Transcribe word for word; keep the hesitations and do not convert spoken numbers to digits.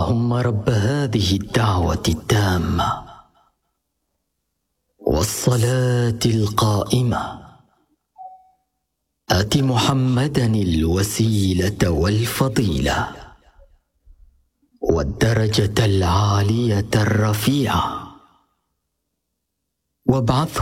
اللهم رب هذه الدعوة التامة والصلاة القائمة آت محمدا الوسيلة والفضيلة والدرجة العالية الرفيعة وابعثه